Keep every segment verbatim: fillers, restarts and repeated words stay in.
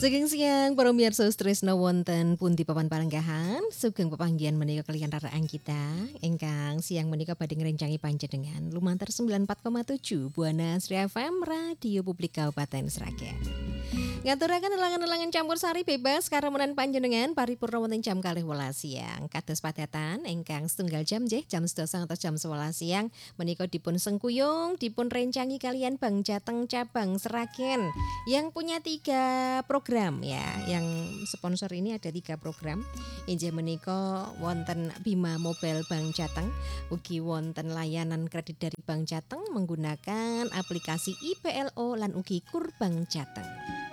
Sugeng siang para miyarsa tresna wonten pundi papan palenggahan sugeng pepanggihan menika kaliyan raraan kita ingkang siang menika badhe ngrencangi panjenengan lumantar sembilan puluh empat koma tujuh Buana Sri F M Radio Publik Kabupaten Sragen. Ngaturaken elangan-elangan campur sari bebas karemenan panjenengan paripurna wonten jam kalih welas siang. Kados padatan ingkang setunggal jam nggih jam sedasa ngantos jam sewelas siang menika dipun sengkuyung dipun rencangi kalian Bang Jateng cabang Sragen yang punya tiga program ya. Yang sponsor ini ada tiga program. Inggih menika wonten Bima Mobile Bang Jateng, ugi wonten layanan kredit dari Bang Jateng menggunakan aplikasi I P L O lan ugi Kur Bang Jateng.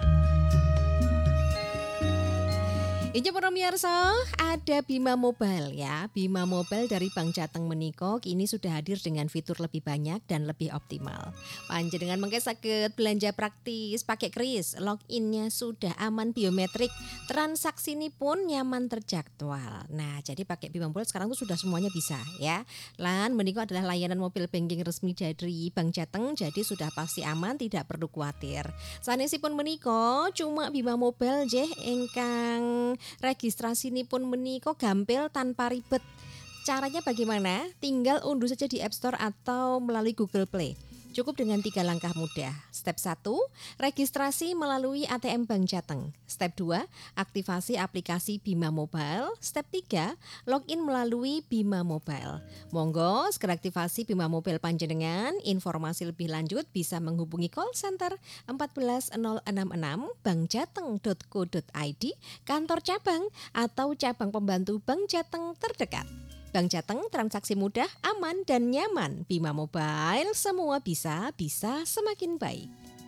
Ini para miyarsa, ada Bima Mobile ya. Bima Mobile dari Bang Jateng menika kini sudah hadir dengan fitur lebih banyak dan lebih optimal. Panjenengan mengke saged belanja praktis pakai kris, login-nya sudah aman biometrik, transaksi ini pun nyaman terjadwal. Nah, jadi pakai Bima Mobile sekarang tuh sudah semuanya bisa ya. Lan menika adalah layanan mobil banking resmi dari Bang Jateng, jadi sudah pasti aman, tidak perlu khawatir. Sanesipun menika cuma Bima Mobile nggih ingkang registrasi ini pun menika gampil tanpa ribet. Caranya bagaimana? Tinggal unduh saja di App Store atau melalui Google Play. Cukup dengan tiga langkah mudah. Step satu, registrasi melalui A T M Bang Jateng. Step dua, aktivasi aplikasi Bima Mobile. Step tiga, login melalui Bima Mobile. Monggo segera aktivasi Bima Mobile panjenengan. Informasi lebih lanjut bisa menghubungi call center empat belas nol enam enam bangjateng dot co dot i d, kantor cabang atau cabang pembantu Bang Jateng terdekat. Bang Jateng, transaksi mudah, aman, dan nyaman. Bima Mobile, semua bisa, bisa semakin baik.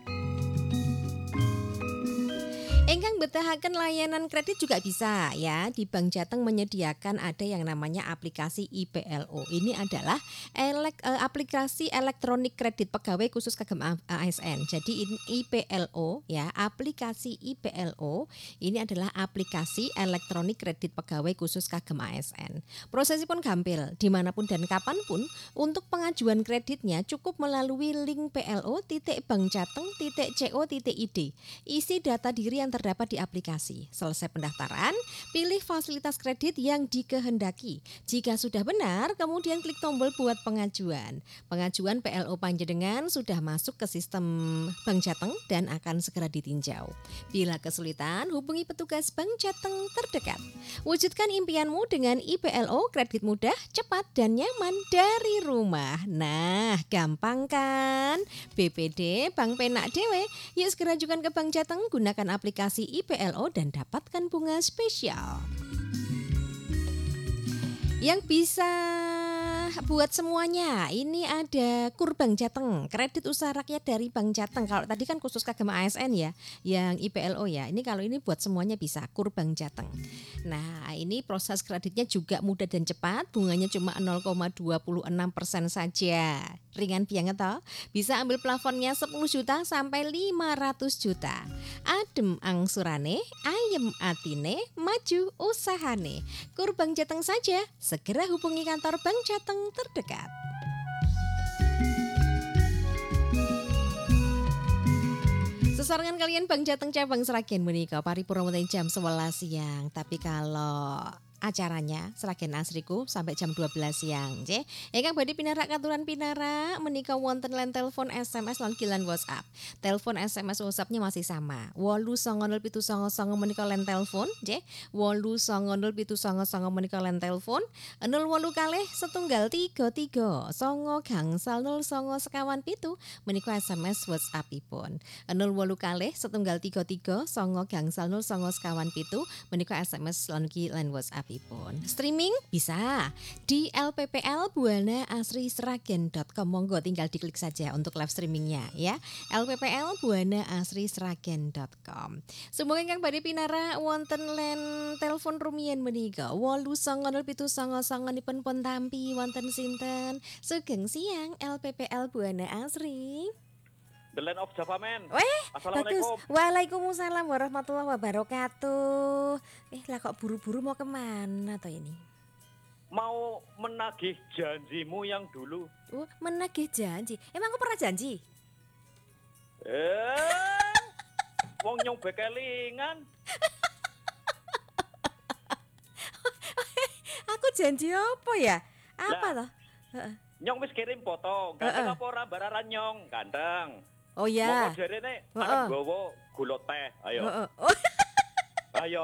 Engkang betahaken layanan kredit juga bisa ya. Di Bang Jateng menyediakan ada yang namanya aplikasi I P L O. Ini adalah elek, eh, aplikasi elektronik kredit pegawai khusus kagem A S N. Jadi ini I P L O ya, aplikasi I P L O ini adalah aplikasi elektronik kredit pegawai khusus kagem A S N. Prosesipun gampil dimanapun dan kapanpun. Untuk pengajuan kreditnya cukup melalui link p l o titik bangjateng titik co titik i d. Isi data diri yang terdapat di aplikasi. Selesai pendaftaran, pilih fasilitas kredit yang dikehendaki. Jika sudah benar, kemudian klik tombol buat pengajuan. Pengajuan P L O panjenengan sudah masuk ke sistem Bang Jateng dan akan segera ditinjau. Bila kesulitan, hubungi petugas Bang Jateng terdekat. Wujudkan impianmu dengan I P L O, kredit mudah, cepat, dan nyaman dari rumah. Nah, gampang kan? B P D Bank Penak Dewe, yuk segera ajukan ke Bang Jateng, gunakan aplikasi I P L O dan dapatkan bunga spesial. Yang bisa buat semuanya, ini ada Kur Bang Jateng, kredit usaha rakyat dari Bang Jateng. Kalau tadi kan khusus kagem A S N ya, yang I P L O ya. Ini kalau ini buat semuanya bisa, Kur Bang Jateng. Nah, ini proses kreditnya juga mudah dan cepat, bunganya cuma nol koma dua enam persen saja. Ringan banget toh. Bisa ambil plafonnya sepuluh juta sampai lima ratus juta. Adem angsurane, ayem atine, maju usahane. Kur Bang Jateng saja, segera hubungi kantor Bang Jateng terdekat. Sesarengan kalian Bang Jateng cabang Sragen menika paripurna wonten jam sewelas siang. Tapi kalau acaranya Sragen Asriku sampai jam dua belas siang nggih. Ingkang badhe pinarak katuran pinarak menika wonten line telepon S M S lan kilan WhatsApp. Telepon S M S WhatsApp-nya masih sama. wolu sanga nol pitu sanga sanga menika line telepon nggih. wolu sanga nol pitu sanga sanga menika line telepon. nol wolu kalih setunggal tiga tiga sanga gangsal nol sanga sekawan pitu menika S M S WhatsApp-ipun. nol wolu kalih setunggal tiga tiga sanga gangsal nol sanga sekawan pitu menika S M S lan ki line WhatsApp. Streaming bisa di l p p l buana asri sragen dot com. Monggo tinggal diklik saja untuk live streamingnya ya. l p p l buana asri sragen dot com. Semoga ingkang badhe pinara wonten len telepon rumiyin menika wolu sanga nol pitu sanga sanga nipun pun tampi wonten sinten. Sugeng siang L P P L Buana Asri. The Land of Java Man. Weh, Assalamualaikum. bagus. Waalaikumsalam warahmatullahi wabarakatuh. Eh lah kok buru-buru mau kemana toh ini? Mau menagih janjimu yang dulu. Oh, menagih janji. Emang aku pernah janji? Eh, wong nyong bekelingan. Aku janji apa ya? Apa Lah. toh? Heeh. Nyong wis kirim foto, ganteng apa ora bararan nyong? Ganteng. Oh ya. Monggo jarene Heeh. arep nggawa gula teh. Ayo. Heeh. Oh, Ayo.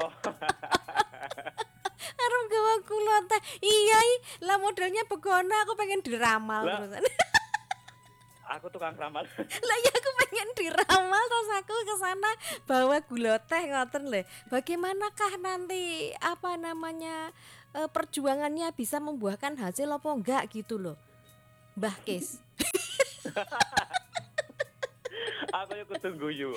arep gawa kula teh. Iya, i. Lah modelnya begona aku pengen diramal Lah. terusan. Aku tukang ramal. Lah ya aku pengen diramal terus aku ke sana bawa gula teh ngoten lho. Bagaimanakah nanti apa namanya eh, perjuangannya bisa membuahkan hasil apa enggak gitu loh. Mbah Kis. Aku yo kudu guyu.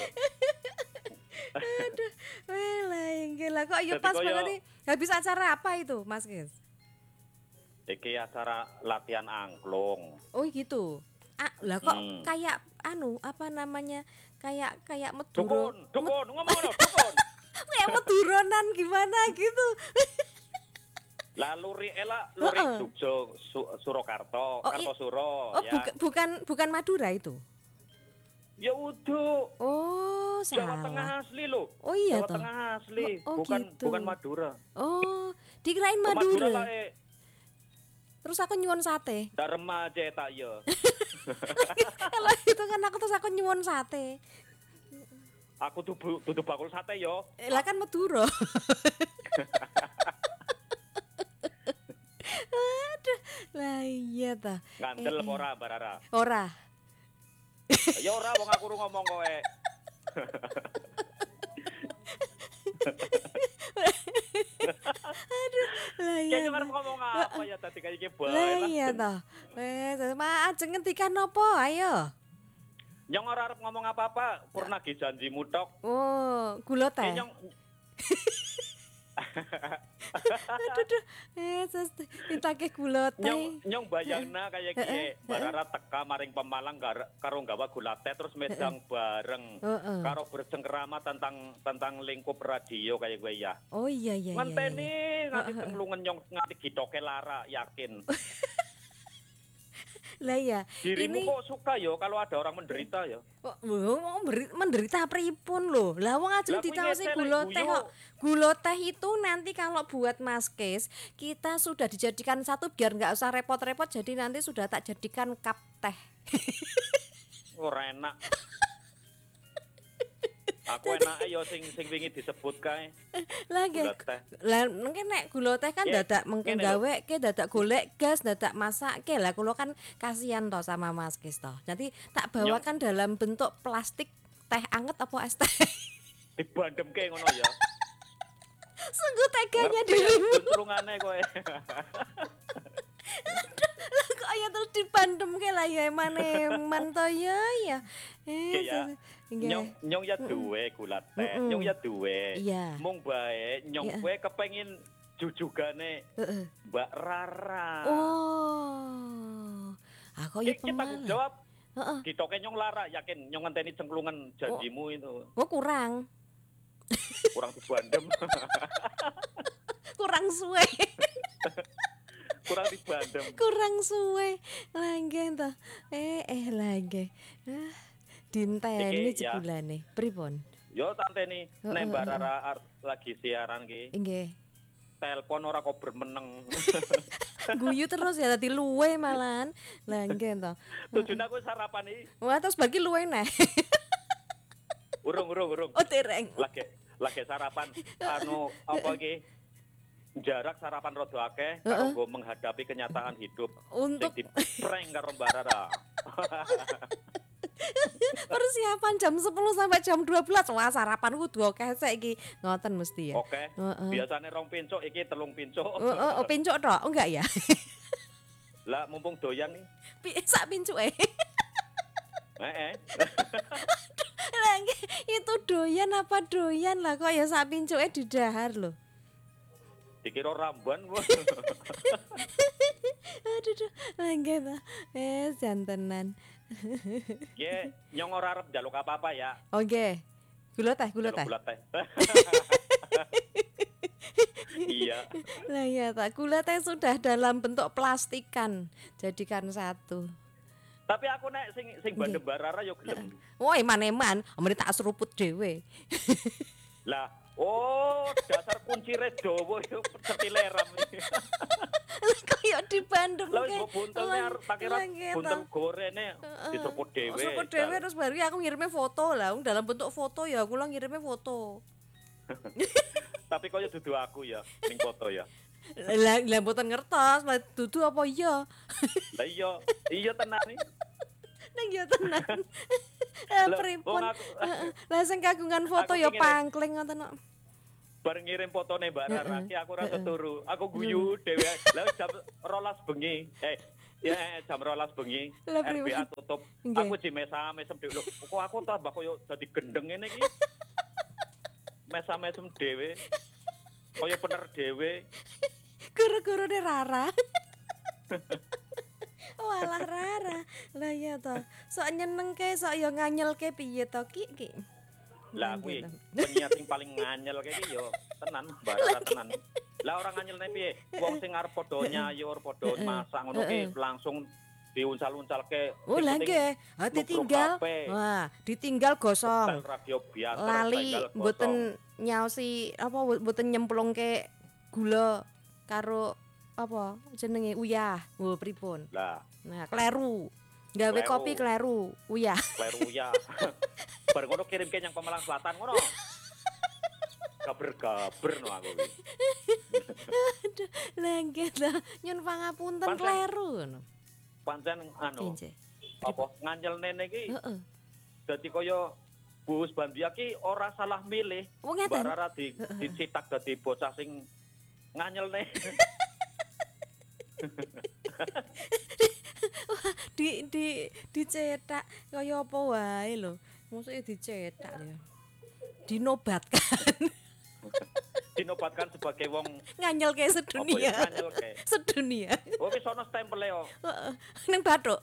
Aduh, weh lah inggih lah kok ya Jadi pas koyo- banget nih. Habis acara apa itu, Mas Kis? Iki acara latihan angklung. Oh gitu. Ah, lah kok Hmm. kayak anu apa namanya? Kayak kayak meduro. Dukun, dukun, ngomong ngono, dukun. Kayak meduronan gimana gitu. Lah luri ela luri Heeh. Jogja Su- Surakarta, Oh, i- Kartosuro Oh, ya. buka- bukan bukan Madura itu. Ya udah. Oh, Jawa salah. Tengah asli loh. Oh iya Jawa toh. Tengah asli, Oh, bukan gitu. bukan Madura. Oh, dikirain Ke Madura Madura. lah eh, Terus aku nyuwun sate. ndak remaja tak ya. Kalau itu kan aku terus aku nyuwun sate. Aku tuh tutup bakul sate yo. Eh, lah kan Madura. Aduh, lah iya toh. Ngandel Eh, apa ora Barara? Ora. Ya ora wong aku ru ngomong kowe. Lah iya. Kayaknya arep ngomong apa ya tadi kayak iki bae Lah lah. iya toh. Wes, ma ajeng ngendikan apa? Ayo. Nyong ora arep ngomong apa-apa, purna ge janjimu tok. Oh, gula Eh, teh. nyong Aduh, aduh. Eh, terus ditake gula teh. nyong nyong bayangna kayak kie Barara teka maring Pemalang gar- karo nggawa gula teh terus medang bareng Heeh. karo bercengkerama tentang tentang lingkup radio kayak gue ya. Oh iya iya iya. Ngenteni iya. nganti tenglungen nyong nganti gitoke lara yakin. Lah iya. Dirimu Ini kok suka yo kalau ada orang menderita yo. kok oh, mau beri- menderita pripun lho. Lah wong ajeng Lah, kuwi ditawasi ngecek gula lek teh guyu. kok. Gula teh itu nanti kalau buat Mas Kes, kita sudah dijadikan satu biar nggak usah repot-repot. Jadi nanti sudah tak jadikan cup teh. Ora enak. Aku enak yo sing sing wingi disebut kae Lah gula nggih. teh. Lah mungkin nek gula teh kan Ya, dadak mengke ngene lho. gawe ke dadak golek gas dadak masak ke lah kula kan kasihan toh sama Mas Kis toh. Jadi tak bawakan dalam bentuk plastik teh anget apa es teh. Dibandemke ngono ya. Sungguh teganya Ngerti ya, dirimu. Tulungane kowe. Lah kok ya terus dibandemke lah ya eman-eman toh ya ya. Eh, Oke ya. se- nggih. Nyong nyong ya duwe gula teh, Mm-mm. nyong ya duwe. Iya. Mung bae nyong Iya. kowe kepengin jujugane Heeh. Mbak Rara. Oh. Aku ya Ki- kita pemalas. jawab. Heeh. Ditoke nyong lara yakin nyong ngenteni cengklungan janjimu itu Oh kurang. kurang dibandem. Kurang suwe. kurang dibandem. Kurang suwe langge toh eh eh langge ah dinteni Iki, ya. jebulane pripun Yo tanteni Heeh, nek Mbak heeh. Rara ar- lagi siaran ki, nggih telepon ora kok bermeneng. guyu terus ya dadi luwe malahan langge toh Tujune aku sarapan iki. wah terus bagi luwe neh Urung urung urung. oh dereng lagi lagi sarapan anu apa iki jarak sarapan rada akeh karo nggo menghadapi kenyataan hidup Untuk- sing diprank karo Mbak Rara. persiapan jam sepuluh sampai jam dua belas wah sarapan kudu akeh sik iki ngoten mesti ya Oke. Heeh. Biasane rong pincuk iki telung pincuk. oh, oh, oh pincuk tok oh, enggak ya Lah mumpung doyan nih. Pi- sak pincuke Heeh. Lah, itu doyan apa doyan lah kok ya sak pincuke didahar loh Dikira rambuan gua. aduh aduh langge toh eh jantenan Ye, nyong ora arep njaluk apa-apa ya. oke gula teh gula Njaluk teh gula teh. Iya. lah ya tak gula teh sudah dalam bentuk plastikan jadikan satu Tapi aku nek sing sing bandem Mbak Rara yo gelem. Wah, eman-eman, amene tak seruput dhewe. Lah, oh dasar kuncire dawa yo setileram. Kayak di Bandung Lah wis buntelne arep tak kira buntel gorene diseruput dhewe. Seruput dhewe terus baru aku ngirimnya foto lah, dalam bentuk foto ya, aku lah ngirimnya foto. Tapi kok ya dudu aku ya ning foto ya. Lah lah mboten ngertos, lah dudu apa iya? Lah iya, iya tenan iki. Nang ya tenan. Eh pripun? Lah sing kagungan foto ya pangkling ngoten kok. Bareng ngirim fotone Mbak Rara ki aku ora turu. Aku guyu dhewe. Lah jam rolas bengi. Eh ya jam rolas bengi. R B A tutup. Aku di mesam-mesem dhewe. Kok aku tambah koyo dadi gendeng ngene iki. Mesam-mesem dhewe. Koyo bener dhewe. Guru-gurune Rara. Walah Rara. Lah ya to. Sok nyenengke, sok yo nganyelke piye to ki ki. Lah kuwi penyiar sing paling nganyel kayak iki yo tenan Mbak Rara tenan. Lah orang nganyelne piye? Wong sing arep padha nyayur, padha masak ngono ki langsung diuncal-uncalke. Oh lah nggih, ha ditinggal. Wah, ditinggal gosong. Radio biasa. Lali mboten nyaosi apa mboten nyemplungke gula karo apa jenenge uyah. Oh pripun? Lah, nah kleru. Gawe kopi kleru, uyah. Kleru uyah. Bar ngono kirimke nyang Pemalang Selatan ngono. Gaber-gaber no aku iki. Aduh, lengket lah. Nyun pangapunten kleru ngono. Pancen anu. Apa nganyel nene iki? Heeh. Dadi kaya Bu Husbandia ki ora salah milih. Mbak Rara di dicitak dadi bocah sing nganyelne. di di dicetak kaya apa wae lho. Maksudnya dicetak ya. Dinobatkan. Dinobatkan sebagai wong nganyelke sedunia. Ya, nganyelke. Sedunia. Oh wis ana stempel e yo. Heeh. Ning bathuk.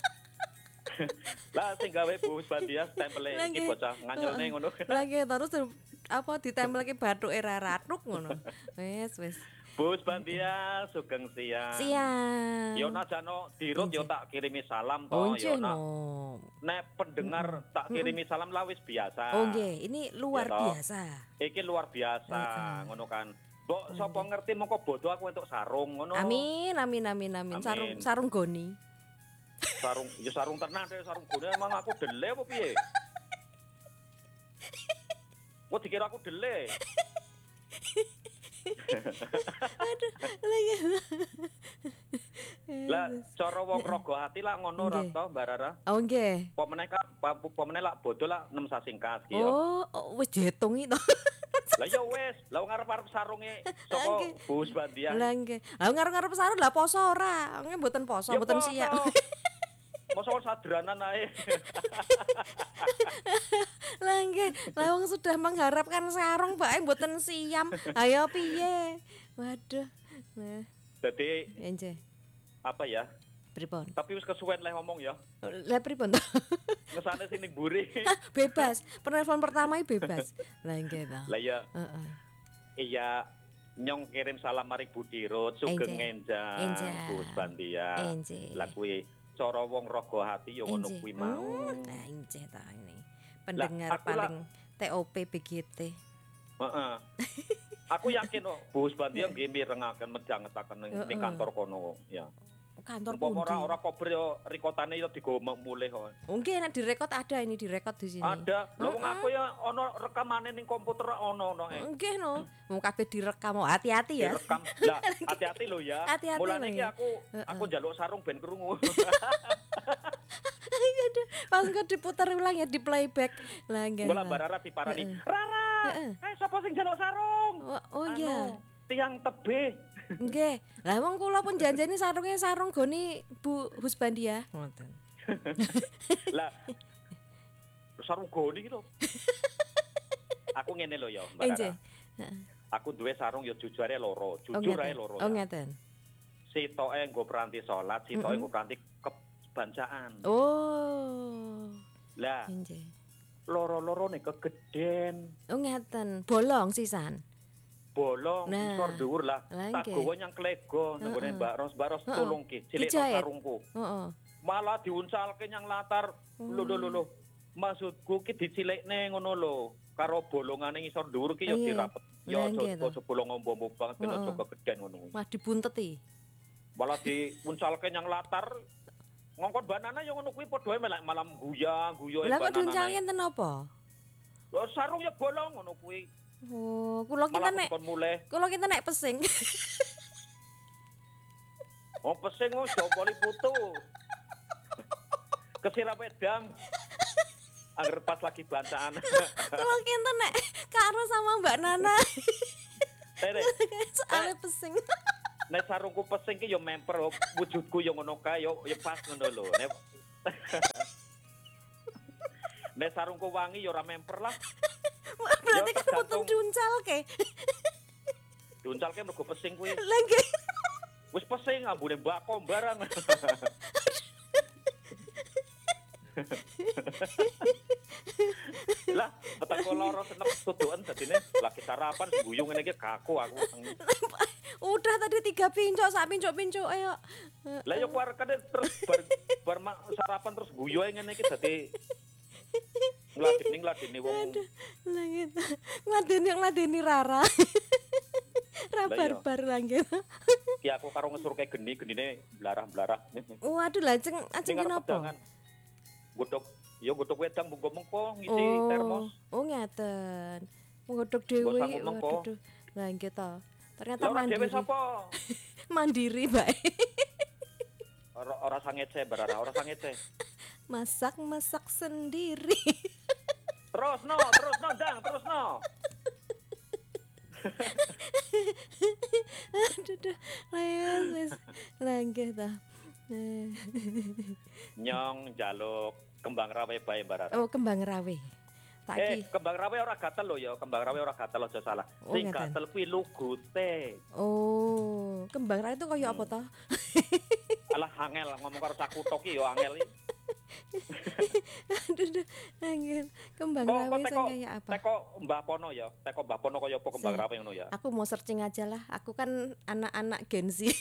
Lah sing gawe Bu Husbandia stempel e iki bocah nganyelne ngono. Lah nggih terus apa ditempelke bathuke Raratuk ngono. Wis wis. Bu Husbandia sugeng siang. Siang. Yo najano dirut yo tak kirimi salam to yo nak. Nek pendengar tak kirimi salam lah wis biasa. Oh nggih, ini luar biasa. Iki luar biasa ngono kan. Mbok sapa ngerti mongko bodho aku entuk sarung ngono. Amin amin amin amin. Sarung sarung goni. Sarung ya sarung tenan deh sarung goni emang aku dele apa piye? Wah dikira aku dele. Aduh, lagi. Lah cara wong raga ati lah ngono ra to Mbak Rara. Oh nggih. Apa meneh ka apa meneh lak bodho lak enam sasingkas ki yo. Oh, wis diitung itu. Lah ya wis, lah ngarep-arep sarunge saka Bu Husbandia. Lah nggih. Lah ngarep-arep sarung lah poso ora. Nggih mboten poso, mboten siap. Mosok sadranan ae. Lah nggih, lah wong sudah mengharapkan sarung bae mboten siam. Ayo piye? Waduh. Nah. Dadi nggih. Apa ya? Pripun? Tapi wis kesuwen leh ngomong ya. Lah pripun to? Ngesane sini mburi. Bebas. Penelpon pertama iki bebas. Lah nggih to. Lah ya. Heeh. Iya nyong kirim salam mari Bu Dirut sugeng enjang Bu Husbandia. Lah kuwi cara wong raga hati ya ngono kuwi mau. Nah, injih ta ini. Pendengar paling T O P B G T. Heeh. Aku yakin kok Bu Husbandia nggih mirengaken medangetaken ning kantor kono ya. Kantor pundi. Ora ora kober yo rikotane yo digo mulih kok. Mungkin nek direkod ada ini direkod di sini. Ada. Lah wong aku ya ana rekamane ning komputer ono ono. Nggih no. Wong kabeh direkam. Hati-hati ya. Direkam. Lah hati-hati lho ya. Mulane iki aku aku njaluk sarung ben krungu. Pas kok diputar ulang ya di playback. Lah nggih. Bola Mbak Rara diparani. Rara. Eh sapa sing njaluk sarung? Oh iya. Tiang tebih. Nggih. Lah wong kula pun janjane sarunge sarung goni Bu Husbandia. Ngoten. Lah sarung goni gitu. Aku ngene lho ya, Mbak Rara. Aku duwe sarung ya jujure loro, jujur ae loro. Oh ngeten. Sitoke nggo peranti salat, sitoke nggo peranti kebancaan. Oh. Lah. Loro-lorone kegeden. Oh ngeten. Bolong sisan. Bolong isor dhuwur lah. Tak gowo nyang klego nggone Mbak Ros, Mbak Ros tulung ki cilik sarungku. Heeh. malah diuncalke nyang latar. Lho lho lho lho. Maksudku ki dicilikne ngono lho. Karo bolongane ngisor dhuwur ki ya dirapet. Ya aja aja bolong ombo-ombo banget ben aja kegeden ngono. Wah dibunteti. Malah diuncalke nyang latar. Ngongkon banana ya ngono kuwi padha melek malam guyang guyo banana. Lah kok diuncalke enten apa? Lho sarung ya bolong ngono kuwi. Oh, kula kita nek kula kita nek pesing. Oh pesing oh jopoli putu. Kesirap wedang. Agar pas lagi bancaan. Kula kita nek karo sama Mbak Nana. Tere. Soale pesing. Nek sarungku pesing ki yo memper wujudku yo ngono kae yo yo pas ngono lho. Nek Nek sarungku wangi yo ora memper lah. Berarti kan mboten diuncalke. Diuncalke mergo pesing kuwi. Lah nggih. Wis pesing ambune mbako barang. Lah, petengko loro senep tudukan dadine lagi sarapan guyung ngene iki kaku aku. Udah tadi tiga pincuk sak pincuk-pincuk ayo. Lah yo kuarkane terus bar, bar sarapan terus guyu ngene iki dadi ngladeni ngladeni wong. Lah gitu. Ngladeni ngladeni Rara. Ra barbar lah gitu. Ki aku karo ngesurke geni genine blarah-blarah. Waduh lajeng ajeng napa? Godhog ya godhog wedang mengko-mengko ngisi termos. Oh ngeten. Nggodhog dhewe. Waduh. Lah nggih to. Ternyata mandiri. Dhewe sapa? Mandiri bae. Ora ora sangece berara, ora sangece. Masak-masak sendiri. Terus no, terus no, dang, terus no. Aduh, aduh, wis langgih ta. Nyong jaluk kembang rawe bae Mbak. Oh, kembang rawe. Tak Eh, kembang rawe ora gatel lho ya, kembang rawe ora gatel aja salah. Sing oh, gatel kuwi lugute. Oh, kembang rawe itu kaya hmm. apa to? Alah angel ngomong karo cakutho ki ya angel iki. Aduh, angel. Kembang oh, rawe sing kaya apa? Teko Mbah Pono ya, teko Mbah Pono kaya apa kembang rawe ngono ya. Aku mau searching aja lah. Aku kan anak-anak Gen Z.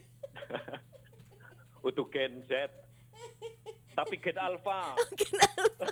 Untuk Gen Z. Tapi Gen Alpha. Oh, Gen Alpha.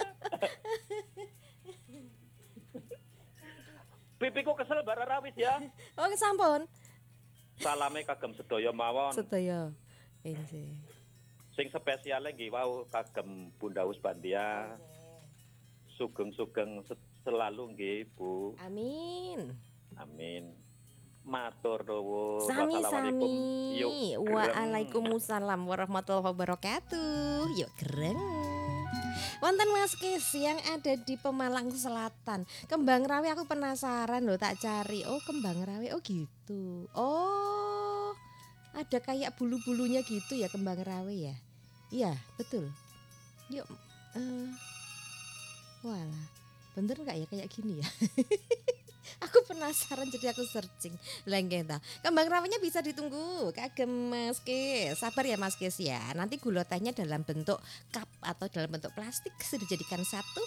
Pipiku kesel bara rawis ya. Oh, sampun. Salame kagem sedaya mawon. Sedaya. Ini. Sing spesiale nggih wau kagem Bunda Usbandia. Sugeng-sugeng selalu nggih, Bu. Amin. Amin. Matur nuwun. Sami-sami. Waalaikumsalam warahmatullahi wabarakatuh. Yuk gereng. Wonten Mas Kis yang ada di Pemalang Selatan. Kembang rawe aku penasaran loh, tak cari. Oh, kembang rawe. Oh, gitu. Oh. Ada kayak bulu-bulunya gitu ya kembang rawe ya. Iya, betul. Yuk. Uh, walah. Bener enggak ya kayak gini ya? Aku penasaran jadi aku searching. Lenggeng ta. Kembang rawenya bisa ditunggu. Kagem Mas Kis. Sabar ya Mas Kis ya. Nanti gula tehnya dalam bentuk cup atau dalam bentuk plastik sudah dijadikan satu.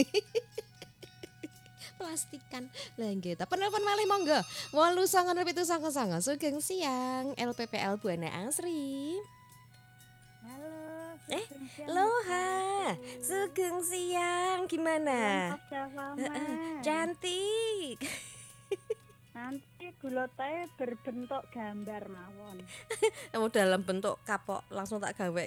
Plastikan. Lenggeng ta. Penelpon malih monggo. wolu sanga pitu sanga sanga. Sugeng siang L P P L Buana Asri. Halo. Eh, loha, sugeng siang, gimana? Uh, cantik. Nanti gula teh berbentuk gambar mawon. Kamu dalam bentuk kapok langsung tak gawe.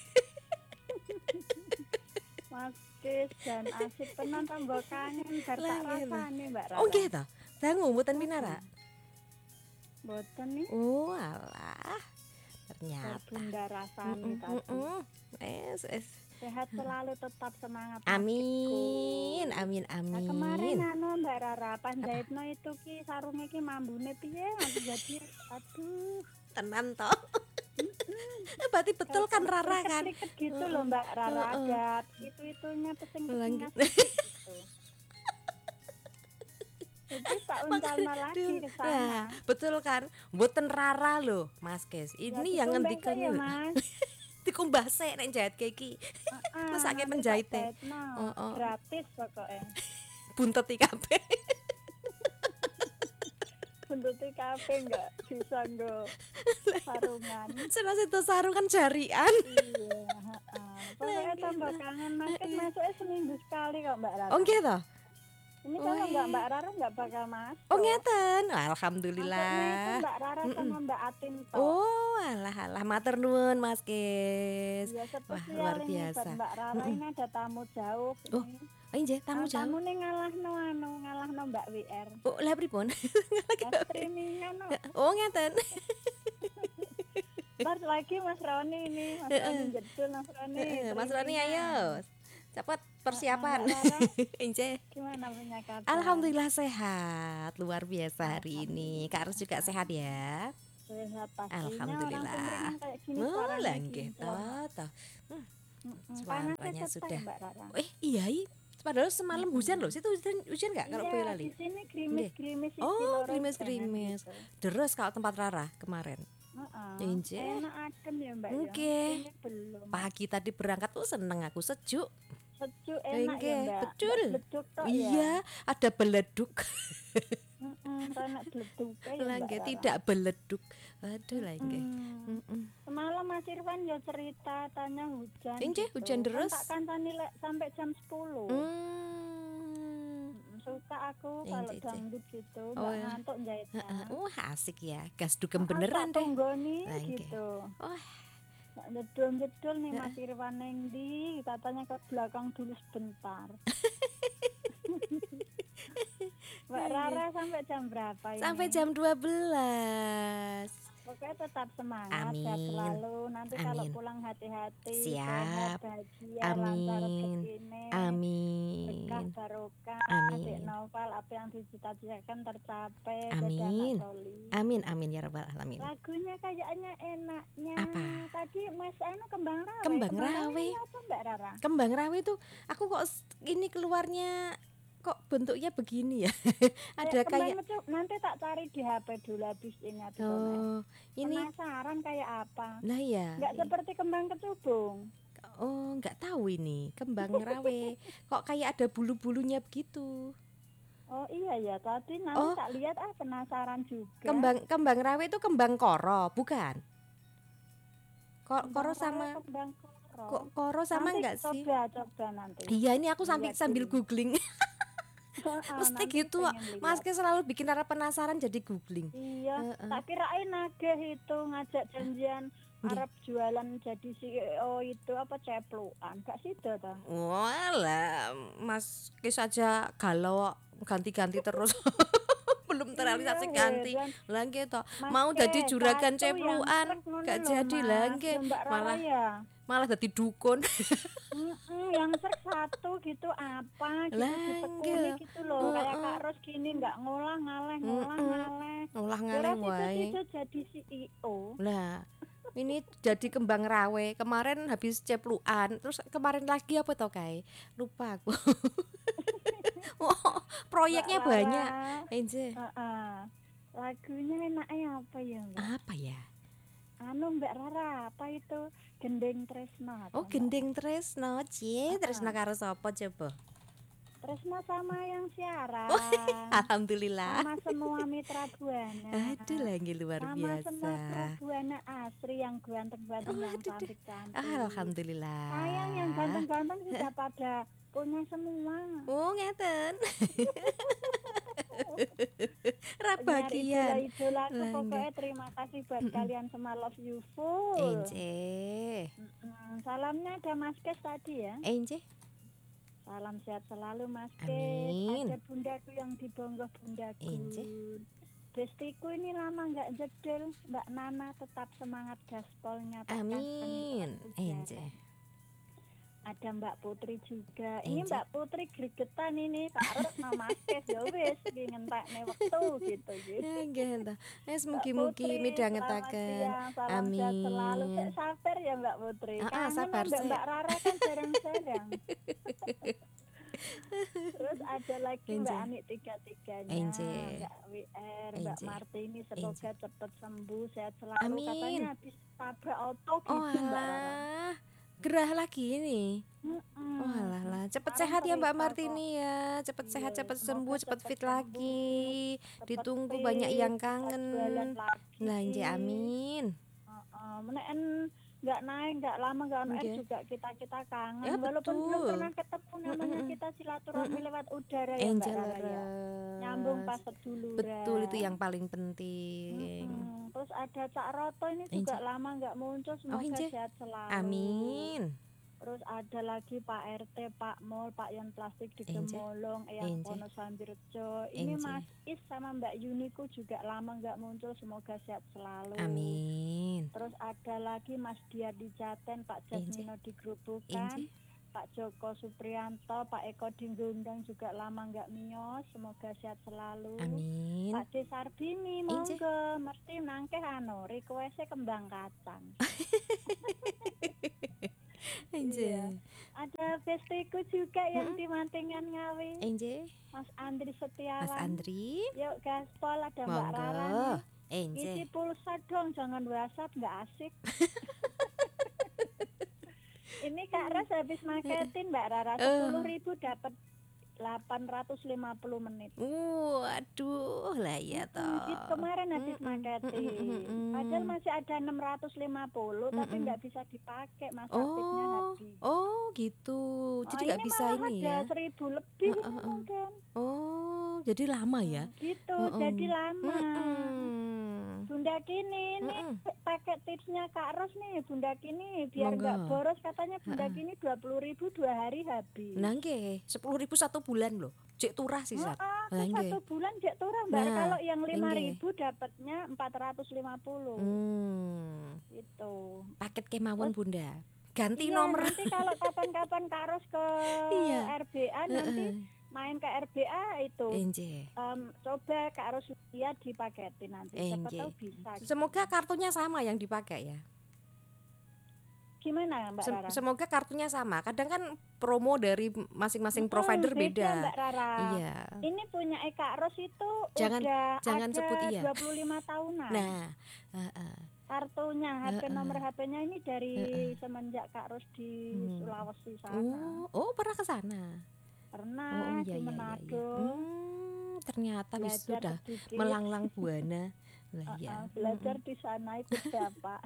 Mas Kis dan asik tenan tambah kangen bar tak rasane Mbak Rara. Oh gitu. Dangu mboten pinara. Mboten nih. Oh alah. Ternyata bunda rasane tadi. Es, es. Sehat selalu, tetap semangat. Amin, amin, amin. Nah, kemarin anu Mbak Rara panjaitno itu ki sarungnya ki mambune piye nanti jadi aduh tenan toh. Berarti betul kan Rara kan? Gitu loh Mbak Rara ada itu-itunya pesing-pesingnya gitu. Jadi tak uncal lagi ke sana. Nah, betul kan? Mboten Rara loh, Mas Kis. Ini ya, yang ngendikan ya, Mas. Dikumbah sik nek jahit keki. Heeh. Masake penjahite. Oh, oh. Gratis pokoknya. Buntet iki kabeh. Buntuti kafe enggak bisa nggo sarungan. Senas itu sarungan jarian. Iya, heeh. Pokoknya tambah kangen makin masuknya seminggu sekali kok Mbak Rara. Oh gitu. Ini kalau Mbak Mbak Rara nggak bakal masuk. Oh ngeten. Maksudnya Alhamdulillah. itu Mbak Rara sama Mbak Atin toh. Oh, alah alah matur nuwun Mas Kis. Ya Wah, spesial luar ini buat biasa. Mbak Rara ini ada tamu jauh Oh, ini. Oh, injih, tamu Ah, jauh. tamu nih ngalahno anu, ngalahno Mbak W R. Oh, lah pripun? Ya, streamingan no. Oh, ngeten. Ntar lagi Mas Roni ini, Mas Roni jedul Mas Roni. Mas Roni streamingan. ayo. Cepat persiapan. Mbak Rara, Injih. gimana punya kabar? Alhamdulillah sehat. Luar biasa hari ini. Kak Ros juga sehat ya. Sehat pastinya. Alhamdulillah. Orang Sumringan kayak gini Oh, suaranya langgih gitu. toh. toh. Mm-mm, Suaranya Panasnya sudah. sudah Mbak Rara. Eh, iya, iya. Padahal semalam hujan loh. Situ hujan, hujan enggak kalau Iya, Boyolali? di sini gerimis-gerimis sisi Oh, loro gerimis-gerimis. jangan gitu. Deres kalau tempat Rara kemarin. Heeh. Injih. Enak adem ya Mbak Oke. ya. Ini belum. Pagi tadi berangkat tuh seneng aku sejuk. Sejuk enak Inggih, ya Mbak. betul. Nggak beleduk tok ya. Iya, ada beleduk. Heeh, enak beleduk ya Mbak Langge Rara. tidak beleduk. Aduh langge. Hmm. Mm-mm. Semalam Mas Irfan ya cerita tanya hujan. Injih, gitu. hujan deres. Kan tak kancani lek sampai jam sepuluh. Hmm. Mm, Suka aku kalau Injih, Injih. dangdut gitu, Oh, nggak ya. ngantuk jahitnya. Heeh. Wah, asik ya. Gas dugem beneran tak deh. tunggoni Langge. gitu. Oh, Nggak jedul-jedul nih Mas Irfan neng di, katanya ke belakang dulu sebentar. Mbak Rara sampai jam berapa ini? sampai jam dua belas. Pokoknya tetap semangat, Amin. sehat selalu. Nanti kalau Amin. pulang hati-hati, Siap. sehat, bahagia, lancar Amin. rezekine, Amin. berkah barokah, Amin. adik novel apa yang dicita-citakan tercapai, Amin. jadi anak soli. Amin amin ya rabbal alamin. Lagunya kayaknya enaknya. Apa? Tadi Mas Anu Kembang Rawe. Kembang Rawe. ini apa Mbak Rara? Kembang rawe itu aku kok s- ini keluarnya kok bentuknya begini ya. Ada Eh, kayak kembang mecu- nanti tak cari di H P dulu habis ini habis ini. oh ini Penasaran kayak apa? nah ya. Enggak seperti kembang kecubung. Oh nggak tahu ini kembang rawe kok kayak ada bulu-bulunya begitu. Oh iya ya, tadi nanti Oh. tak lihat ah penasaran juga. Kembang kembang rawe itu kembang koro bukan? Ko- Kembang Koro rawe, sama kembang koro. kok koro sama Nanti nggak sih? Coba coba nanti. Iya ini aku sambil Lihat sambil dulu. googling. Ah, Mesti nanti gitu. pengen lihat. Mas Ki selalu bikin Rara penasaran jadi googling. Iya, Heeh. tak kirain nagih itu ngajak janjian Nggih. Arab jualan jadi C E O itu apa ceplukan. Gak sih ta. Walah, Mas Ki saja galau ganti-ganti terus. Belum terrealisasi Iya, ganti. heran. Langge toh. Mas Mau Ke, jadi juragan satu yang cepluan trek ngono gak lho, jadi Mas. langge. Lho, Mbak Rara Malah ya. malah jadi dukun. Mm-mm, yang sek satu gitu apa gitu Lah, ditekuni enggak. gitu loh kayak Heeh. Kak Ros gini nggak ngolah ngaleh ngolah Mm-mm. ngaleh Ulah terus ngaleng itu wae. itu jadi C E O Lah, ini jadi kembang rawe. Kemarin habis cepluan, terus kemarin lagi apa toh kae? Lupa aku. Oh, proyeknya Mbak Rara, banyak. Enje. heeh. Lagunya enaknya apa ya Mbak? Apa ya? Anu Mbak Rara apa itu Gendeng Tresno atau Oh, Mbak? gendeng Tresno, cie, Tresno karo sapa coba? Tresno sama yang siaran Oh, Alhamdulillah. sama semua mitra buana Aduh, lagi luar sama semua biasa. kru buana asri yang ganteng-ganteng Oh, yang aduh, deh. cantik-cantik. Alhamdulillah. Sayang yang ganteng-ganteng sudah pada punya semua. Oh, ngeten. Biar Rabagian. idola-idola aku Langge. pokoknya terima kasih buat kalian semua love you full. Enje. Mm-mm. Salamnya ada Mas Kes tadi ya. Enje. Salam sehat selalu Mas Kes. Amin. Ada bundaku yang di bonggoh bundaku. Ince. Bestiku ini lama nggak jedel, Mbak Nana tetap semangat gaspolnya. tak Amin. kapan tak Enje. hujan. Ada Mbak Putri juga. Ini Ince. Mbak Putri gregetan ini Kak Ros sama Mas Kes ya wis iki ngentekne wektu gitu gitu. Ya gitu. Wes Mbak mugi-mugi Putri, midhangetaken. selamat siang, salam sehat selalu. Amin. Cek sabar ya Mbak Putri. Ah, ah, Kangen sabar, ambek saya. Mbak Rara kan jarang-jarang. Terus ada lagi Mbak Enje. Ani tiga-tiganya, Enje. Mbak W R, Mbak Enje. Martini semoga cepat sembuh, sehat selalu. Amin. Katanya habis tabrak auto Oh gitu Mbak Rara. alah. gerah lagi ini. Mm-mm. Oh alah lah, cepet Sekarang sehat ya Mbak cerita Martini ya, cepet kok. sehat, Iya, cepet semoga sembuh, cepet cepet fit sembuh, lagi. cepet Ditunggu fit, banyak yang bisa kangen. jualan lagi. Lah nggih amin. Heeh, menaen nggak naik, nggak lama nggak on air Nggih. juga kita kita kangen. Ya Walaupun belum betul. pernah ketemu, namanya Mm-mm. kita silaturahmi Mm-mm. lewat udara ya Mbak Angel Rara ya. Nyambung pas seduluran. Betul, itu yang paling penting. Mm-mm. Terus ada Cak Roto ini juga Angel. lama nggak muncul, Oh semoga Angel. sehat selalu. Amin. Terus ada lagi Pak R T, Pak Mol, Pak Yon Plastik di Angel. Gemolong, Eyang Angel. Pono Sambirejo. Ini Angel. Mas Is sama Mbak Yuniku juga lama nggak muncul, semoga sehat selalu. Amin. Terus ada lagi Mas Diar di Jaten, Pak Jasmino di Gerobokan, Angel. Pak Joko Supriyanto, Pak Eko di Gondang juga lama nggak miyos, semoga sehat selalu. Amin. Pak D Sarbini, Angel. monggo, mesti nangkeh anu, request-e kembang kacang. Angel. Ada bestiku juga yang Mm-mm. di Mantingan Ngawi, Angel. Mas Andri Setiawan. Mas Andri. Yuk gaspol, ada Mbak Rara Monggo. nih. Isi Angel. pulsa dong, jangan WhatsApp, nggak asik. Ini Kak Ras habis marketin Mbak Rara, sepuluh ribu dapat delapan ratus lima puluh menit. Waduh, lah ya Hmm, toh. gitu, kemarin habis Mm-mm, marketing. mm-mm, Padahal masih ada enam ratus lima puluh, tapi Mm-mm. nggak bisa dipakai, Mas aktifnya Oh, habis. oh gitu. Jadi Oh, nggak ini bisa malah ini ada ya. seribu lebih Heeh, ini heeh. mungkin. Oh, jadi lama ya. Gitu, Heeh. jadi lama. Mm-mm. Bunda Kini, ini Mm-mm. pakai tipsnya Kak Ros nih, Bunda Kini, biar Monggo. nggak boros, katanya Bunda Heeh. Kini dua puluh ribu dua hari habis. Nah nggih, sepuluh ribu satu bulan loh. Cek turah sih Sat. Heeh, Lah nggih. satu bulan Cek Turah, Mbak. Nah, Kalau yang lima nggih. ribu dapatnya empat ratus lima puluh. Hmm. Gitu. Paket kemawon Bunda. Ganti Iya, nomor. nanti kalau kapan-kapan Kak Ros ke Iya. R B A, nanti main ke R B A itu. Enje. Em, coba Kak Ros lihat dipaketin nanti. Siapa Enje. tahu bisa. Semoga kartunya sama yang dipakai ya. Gimana Mbak Sem- Rara? Semoga kartunya sama. Kadang kan promo dari masing-masing Mm-mm, provider beda, beda. Mbak Rara. Iya. Ini punya Eka Ros itu Jangan- udah jangan ada sebut iya. dua puluh lima tahunan. Nah, heeh. Kartunya, H P Heeh. nomor H P-nya ini dari Heeh. semenjak Kak Ros di Hmm. Sulawesi sana. Oh, oh pernah ke sana. Pernah Oh, oh, iya, di iya, iya, Manado. iya. Hmm, ternyata wis Belajar sudah sedikit. melanglang buana. Lah Uh-uh, ya. belajar di sana ikut bapak.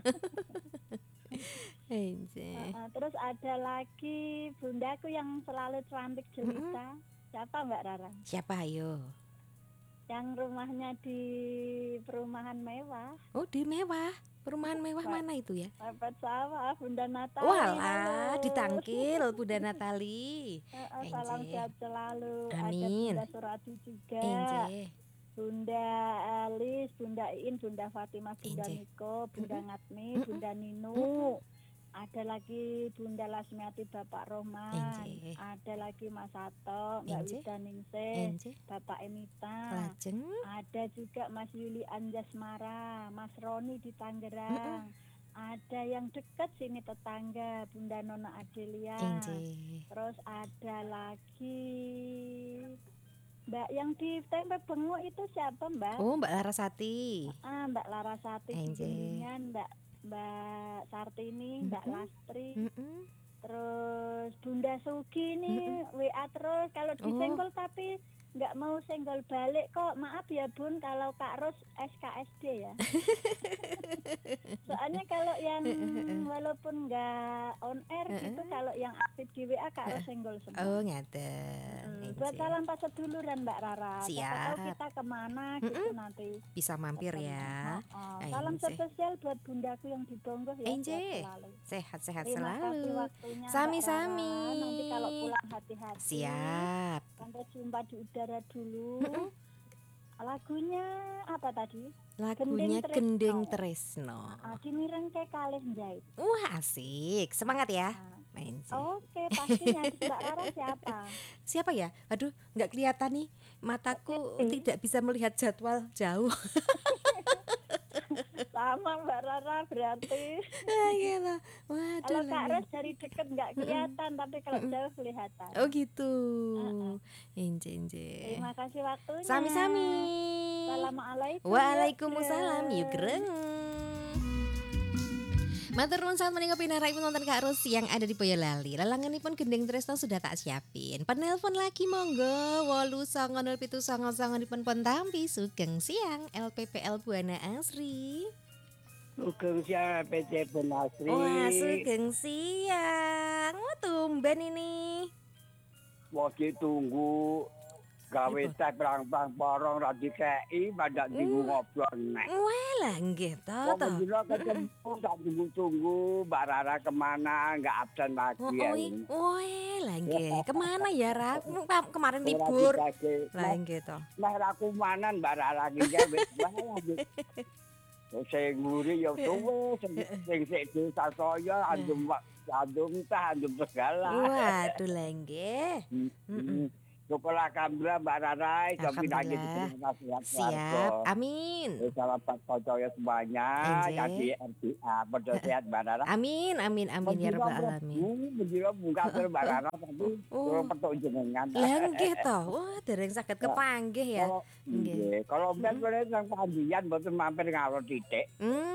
Enje. Uh-uh, terus ada lagi bundaku yang selalu cantik jelita. Siapa Mbak Rara? Siapa ayo? Yang rumahnya di perumahan mewah. Oh, di mewah. Perumahan mewah Pak. mana itu ya? Dapat sawah, Bunda Natali. Walah, halo. ditangkil Bunda Natali. Uh-uh, salam Enje. sehat selalu. Amin. Ada Bunda Surati juga. Enje. Bunda Alis, Bunda Iin, Bunda Fatimah, Bunda Enje. Niko, Bunda Ngatmi, Mm-mm. Bunda Ninu. Ada lagi Bunda Lasmiati, Bapak Rohman. Enje. Ada lagi Mas Sato, Mbak Enje. Wida Ningsih, Enje. Bapak Emita. Lajeng. Ada juga Mas Yuli Anjasmara, Mas Roni di Tangerang. Ada yang dekat sini tetangga, Bunda Nona Adelia. Enje. Terus ada lagi Mbak yang di tempe bengok itu siapa Mbak? Oh, Mbak Larasati. Ah, Mbak Larasati di Enje. Kuningan, Mbak Mbak Sartini, Mbak Mm-mm. Lastri, Mm-mm. terus Bunda Sugi nih W A terus kalau Oh. disenggol tapi nggak mau senggol balik kok. Maaf ya Bun kalau Kak Ros S K S D ya. Soalnya kalau yang walaupun nggak on air gitu, kalau yang aktif di W A Kak Ros senggol semua. Oh, ngaten. Hmm, Enje. buat salam pas seduluran Mbak Rara. Siapa tahu Siap. kita kemana gitu nanti. Bisa mampir ya. Oh, Enje. salam spesial buat bundaku yang di Bonggoh ya. Enje. sehat selalu. Sehat-sehat Terima kasih selalu. waktunya Mbak Sami-sami. Rara. Nanti kalau pulang hati-hati. Siap. Sampai jumpa di udara dulu. Lagunya apa tadi? Lagunya Gending Gending Tresno. Tresno. Ah, dimirengke kalih njait. Wah, asik. Semangat ya. Nah, Main sih. Oke, pastinya Mbak Rara siapa? Siapa ya? Aduh, nggak kelihatan nih. Mataku Eh. tidak bisa melihat jadwal jauh. Sama Mbak Rara berarti. Ah, gila. Waduh. Kalau Kak lagi. Ros dari deket nggak kelihatan, tapi kalau jauh kelihatan. Oh gitu. Enje, enje. Terima kasih waktunya. Sami-sami. Assalamualaikum. Waalaikumsalam. Yuk, Yuk, greng. Matur nuwun sanget menika pinarakipun wonten Kak Ros yang ada di Boyolali. Lelanganipun gending tresno sudah tak siapin. Penelpon lagi monggo wolu sanga nol pitu sanga sanga dipun pon tampi sugeng siang L P P L Buana Asri. Sugeng siang P C Benasri. Wah, sugeng siang. Oh, tumben ini. Wagi tunggu gawe teh perang-perang porong ra dikeki pada tunggu ngobrol nek. Wah, lah nggih to to. Wong dina ketemu tak tunggu-tunggu Mbak Rara kemana enggak absen lagi. Oh, ya. oh, lah nggih. Kemana ya, Ra? Kemarin libur. Lah nggih to. Lah ra kumanan Mbak Rara iki wis wae. Saya nguri ya tuwe sing sik desa saya andum andum tah andum segala. Waduh lah nggih. Heeh. Syukur alhamdulillah Mbak Rara iso pinangi siap. Amin. Salam buat konconya semuanya jadi R P A padha sehat Mbak Rara. Amin amin amin ya rabbal alamin. Menjiro bunga ter Mbak Rara tapi kula petuk jenengan. Lah nggih to. Wah, dereng saged kepanggih ya. Nggih. Kalau ben kula nang pandian mboten mampir ngalor titik.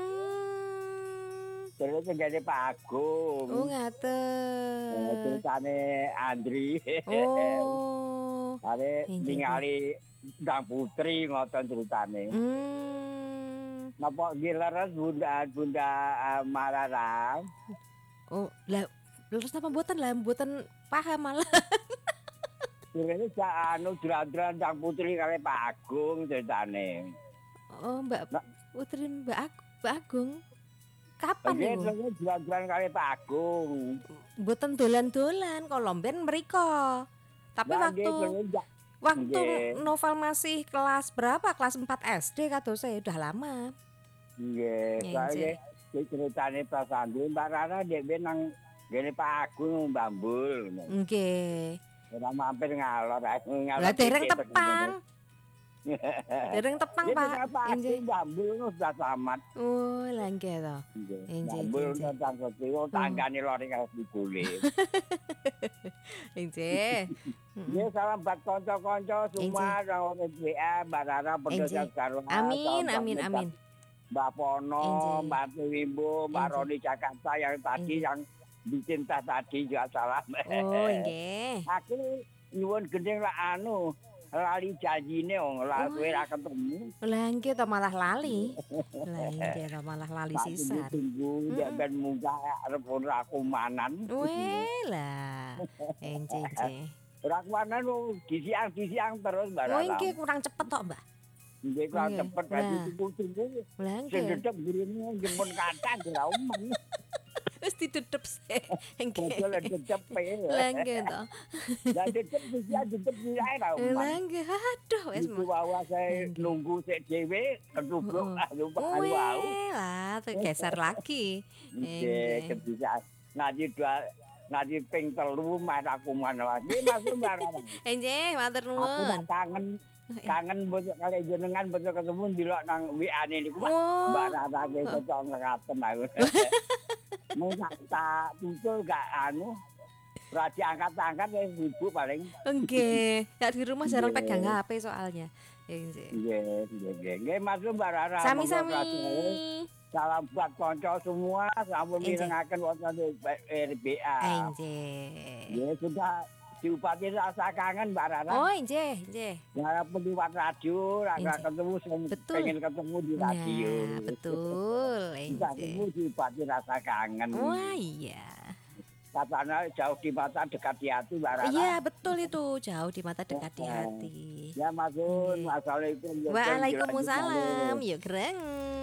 Hmm. Terus jadi Pak Agung. Oh, ngaten. Ceritane Andri. Oh. Are ningali Dang Putri ngoten ceritane. Hmm. Napa gileres Bunda Bunda uh, Marara? Oh, lah terus napa mboten lah mboten paham malah. Kirene sak anu dran-dran Dang Putri kali Pak Agung ceritane. Oh, Mbak Putri Mbak Agung, Mbak Agung. Kapan niku? Nggih, dran-dran kali Pak Agung. Mboten dolan-dolan kok lomben mriko. Tapi nah, waktu waktu nge. Novel masih kelas berapa? Kelas empat S D kata saya udah lama. Nggih, saya ceritane Pak Sandri Mbak Rara dhewe nang ngene Pak Agung Mbambul. Nggih. Ora mampir ngalor ngalor. Lah dereng tepang. Dereng tepang Pak. Nggih, Mbambul sudah tamat. Oh, lah nggih to. Nggih. Mbambul tentang ketiwo tanggane lori karo dibule. Nggih. Ya salam buat kanca-kanca semua yang oleh W A Mbak Rara pedhot karo. Amin amin amin. Mbak Pono, Mbak Wimbo, Mbak Roni Jakarta yang tadi yang bikin tas tadi juga salam. Oh nggih. Aku nyuwun gendeng lah anu lali janjine wong lah kowe ra ketemu. Lah nggih to malah lali. Lah nggih to malah lali sisan. Tunggu ya ben munggah arep ora kumanan. Weh lah. Enje enje. Ora kumanan disiang-disiang terus Mbak Rara. Oh nggih kurang cepet tok, Mbak. Nggih kurang cepet dadi tunggu-tunggu. Lah nggih. Sing dedep gurine jemput kathah ora umum. Wis didedep sih. Nggih. Lah dedep e. Lah nggih to. Lah dedep bisa dedep ae ra umum. Lah nggih aduh wis wae saya nunggu sik dhewe ketubruk lupa wau. Lah geser lagi. Nggih kebiasaan. Ngaji dua ngaji ping telu marah kuman lagi masuk barang. Nggih, matur nuwun. Aku kangen kangen bocah kali jenengan bocah ketemu dilok nang W A niku Mbak Rara ge cocok ngaten aku. Mau tak tutul gak anu ora diangkat-angkat wis ibu paling. Nggih, ya di rumah jarang pegang H P soalnya. Nggih, nggih, nggih. Nggih, masuk Mbak Rara. Sami-sami. Salam buat konco semua, sampun mirengaken wonten R B A. Nggih. Ya sudah diupati rasa kangen Mbak Rara. Oh, nggih, nggih. Ya pendiwat radio, ra ketemu pengen ketemu di radio. Nah, betul. Ketemu diupati rasa kangen. Wah, iya. Katanya jauh di mata dekat di hati Mbak Rara. Iya, betul itu. Jauh di mata dekat di hati. Ya, Masun. Assalamualaikum. Waalaikumsalam. Yuk, gereng.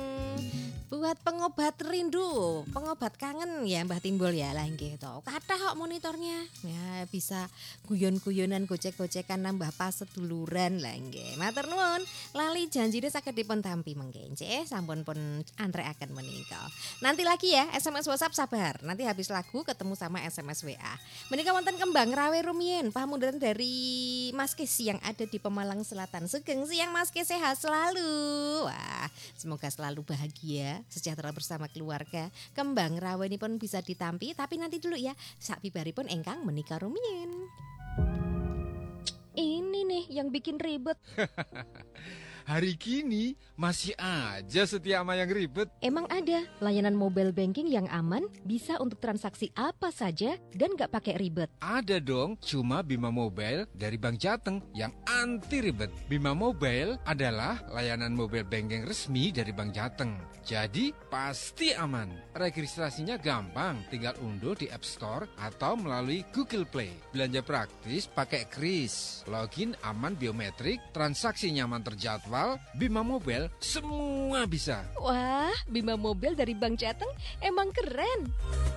Buat pengobat rindu, pengobat kangen ya Mbah Timbul ya lah nggih to. Kathah kok monitornya. Ya bisa guyon-guyonan gocek-gocekan nambah pas seduluran lah nggih. Matur nuwun. Lali janjine saged dipun tampi mengke nggih. Sampun pun antrekaken menika. Nanti lagi ya S M S WhatsApp sabar. Nanti habis lagu ketemu sama S M S W A. Menika wonten Kembang Rawe Rumien, pamunduran dari Mas Kis yang ada di Pemalang Selatan. Sugeng siang Mas Kis, sehat selalu. Wah, semoga selalu bahagia. Sejahtera bersama keluarga. Kembang Rawe ini pun bisa ditampi. Tapi nanti dulu ya, sak pun engkang menikah rumien. Ini nih yang bikin ribet. hari gini masih aja setia sama yang ribet. Emang ada layanan mobile banking yang aman, bisa untuk transaksi apa saja dan nggak pakai ribet? Ada dong, cuma Bima Mobile dari Bank Jateng yang anti ribet. Bima Mobile adalah layanan mobile banking resmi dari Bank Jateng. Jadi pasti aman. Registrasinya gampang, tinggal unduh di App Store atau melalui Google Play. Belanja praktis pakai kris, login aman biometrik, transaksi nyaman terjadwal, Bima Mobile semua bisa. Wah, Bima Mobile dari Bank Jateng emang keren.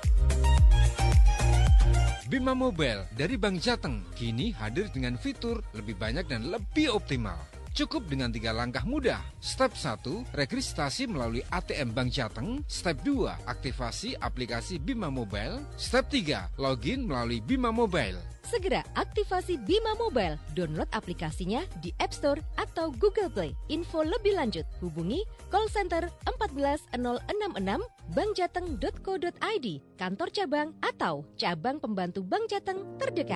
Bima Mobile dari Bank Jateng kini hadir dengan fitur lebih banyak dan lebih optimal. Cukup dengan tiga langkah mudah. Step satu, registrasi melalui A T M Bank Jateng. Step dua, aktivasi aplikasi Bima Mobile. Step tiga, login melalui Bima Mobile. Segera aktivasi Bima Mobile. Download aplikasinya di App Store atau Google Play. Info lebih lanjut, hubungi call center empat belas nol enam enam bankjateng dot co dot i d, kantor cabang atau cabang pembantu Bank Jateng terdekat.